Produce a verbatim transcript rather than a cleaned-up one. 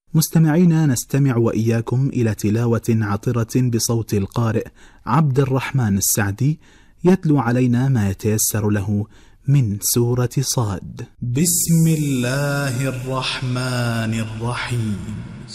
مستمعينا، نستمع وإياكم إلى تلاوة عطرة بصوت القارئ عبد الرحمن السعدي، يتلو علينا ما يتيسر له من سورة صاد. بسم الله الرحمن الرحيم.